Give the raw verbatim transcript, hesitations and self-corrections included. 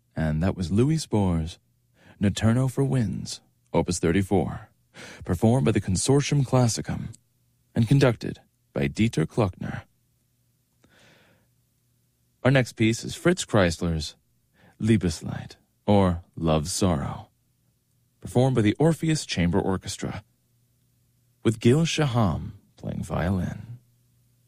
And that was Louis Spohr's Notturno for Winds, Opus thirty-four, performed by the Consortium Classicum and conducted by Dieter Klockner. Our next piece is Fritz Kreisler's Liebeslied, or Love's Sorrow, performed by the Orpheus Chamber Orchestra, with Gil Shaham playing violin.